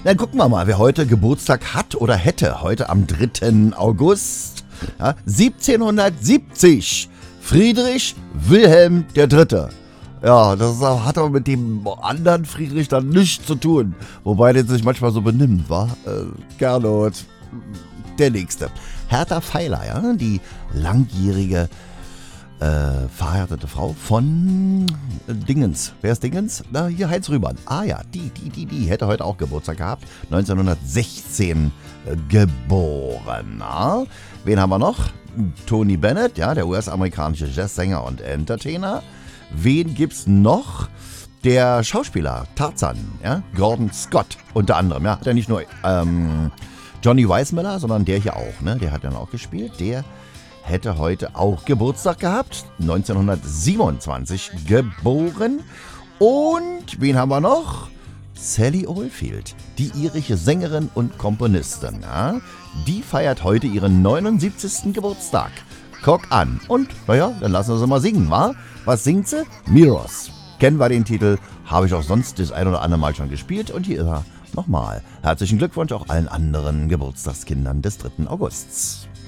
Dann gucken wir mal, wer heute Geburtstag hat oder hätte. Heute am 3. August 1770. Friedrich Wilhelm III. Ja, das hat aber mit dem anderen Friedrich dann nichts zu tun. Wobei der sich manchmal so benimmt, wa? Gernot, der Nächste. Hertha Feiler, ja, die langjährige verheiratete Frau von Dingens. Wer ist Dingens? Na, hier Heinz Rühmann. Ah ja, die hätte heute auch Geburtstag gehabt. 1916 geboren. Na? Wen haben wir noch? Tony Bennett, ja, der US-amerikanische Jazzsänger und Entertainer. Wen gibt's noch? Der Schauspieler Tarzan, ja, Gordon Scott unter anderem. Ja, hat ja nicht nur Johnny Weissmuller, sondern der hier auch, ne? Der hat dann auch gespielt. Der hätte heute auch Geburtstag gehabt. 1927 geboren. Und wen haben wir noch? Sally Oldfield, die irische Sängerin und Komponistin. Ja? Die feiert heute ihren 79. Geburtstag. Guck an. Und, naja, dann lassen wir sie mal singen, wa? Was singt sie? Mirrors. Kennen wir den Titel, habe ich auch sonst das ein oder andere Mal schon gespielt. Und hier ist er nochmal. Herzlichen Glückwunsch auch allen anderen Geburtstagskindern des 3. Augusts.